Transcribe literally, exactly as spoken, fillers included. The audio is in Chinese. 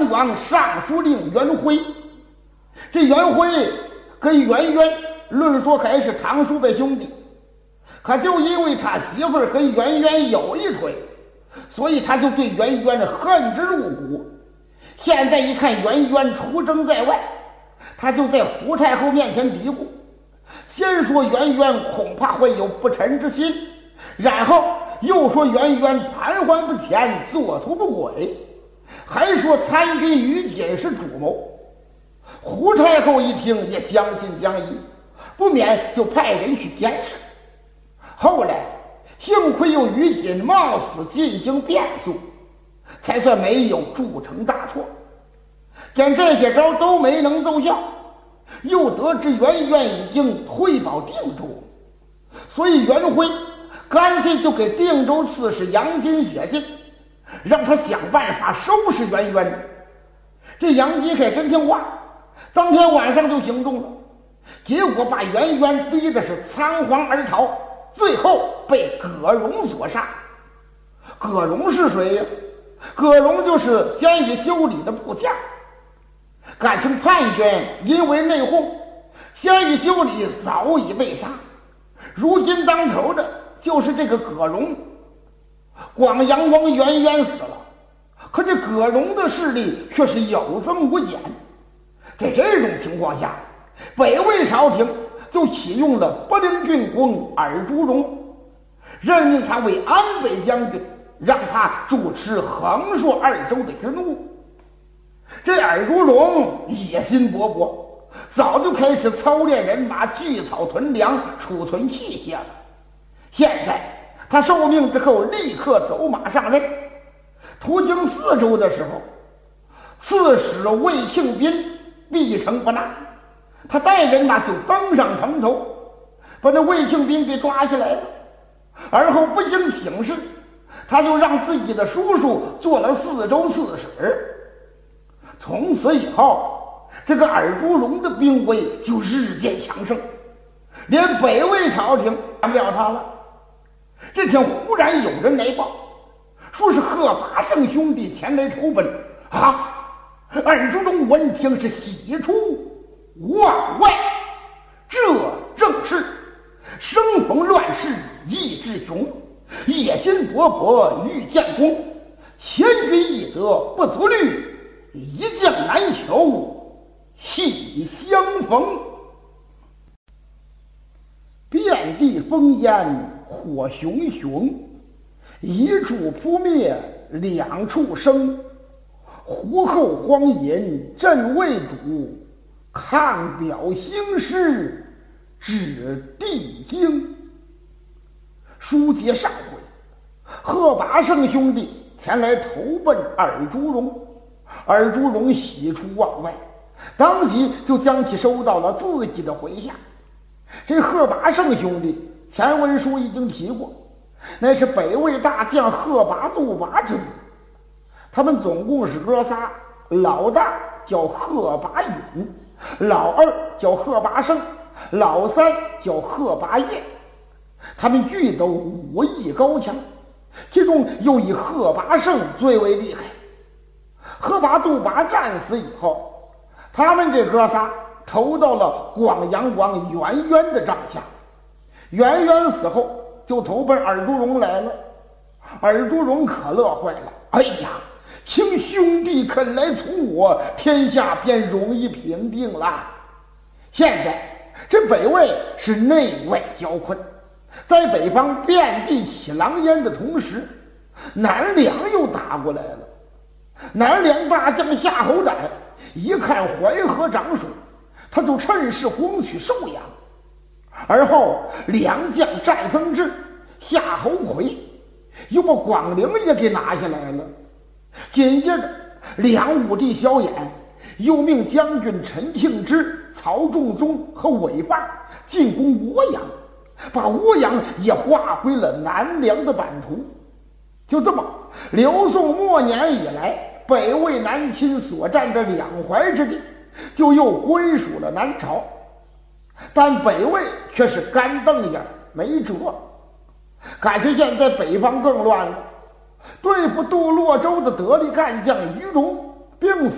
王尚书令袁辉。这袁辉跟袁渊论说还是堂叔辈兄弟，可就因为他媳妇儿跟袁渊有一腿，所以他就对袁渊恨之入骨。现在一看袁渊出征在外，他就在胡太后面前嘀咕，先说袁渊恐怕会有不臣之心，然后又说袁渊盘桓不前，作图不轨，还说参军于锦是主谋。胡太后一听也将信将疑，不免就派人去监视。后来幸亏有于锦冒死进行变诉，才算没有铸成大错。见这些招都没能奏效，又得知袁渊已经退保定州，所以袁辉干脆就给定州刺史杨金写信，让他想办法收拾袁渊。这杨金还真听话，当天晚上就行动了，结果把袁渊逼的是仓皇而逃，最后被葛荣所杀。葛荣是谁呀？葛荣就是先于修理的部将。感情叛军因为内讧，先于修理早已被杀，如今当头的就是这个葛荣。广阳王袁渊死了，可这葛荣的势力却是有增无减。在这种情况下，北魏朝廷就启用了不陵郡公尔朱荣，任命他为安北将军，让他主持横朔二州的军务。这尔朱荣野心勃勃，早就开始操练人马，聚草屯粮，储存器械了。现在他受命之后立刻走马上任，途经四州的时候，刺史魏庆斌必城不纳，他带人马就登上城头，把那魏庆斌给抓起来了。而后不经请示，他就让自己的叔叔做了四州刺史。从此以后，这个尔朱荣的兵威就日渐强盛，连北魏朝廷管不了他了。这天忽然有人来报，说是贺拔胜兄弟前来投奔。啊！尔朱荣闻听是喜出望外，这正是生逢乱世意志雄，野心勃勃欲建功，千军易得不足虑，一将难求喜相逢。遍地烽烟火熊熊，一处扑灭两处生。胡后荒淫朕为主，抗表兴师指地经。书接上回，贺拔胜兄弟前来投奔尔朱荣，尔朱荣喜出望外，当即就将其收到了自己的麾下。这贺拔胜兄弟前文书已经提过，那是北魏大将贺拔杜拔之子。他们总共是哥仨，老大叫贺拔允，老二叫贺拔胜，老三叫贺拔业。他们俱都武艺高强，其中又以贺拔胜最为厉害。贺拔杜拔战死以后，他们这哥仨投到了广阳王袁渊的帐下。袁渊死后就投奔尔朱荣来了。尔朱荣可乐坏了，哎呀，请兄弟肯来从我，天下便容易平定了。现在这北魏是内外交困，在北方遍地起狼烟的同时，南梁又打过来了。南梁大将夏侯胆一看淮河涨水，他就趁势攻取寿阳。而后梁将战僧志、夏侯魁又把广陵也给拿下来了。紧接着梁武帝萧衍又命将军陈庆之、曹仲宗和韦霸进攻涡阳，把涡阳也划归了南梁的版图。就这么，刘宋末年以来，北魏南侵所占的两淮之地就又归属了南朝。但北魏却是干瞪眼没辙，感情现在北方更乱了。对付杜洛州的得力干将于荣病死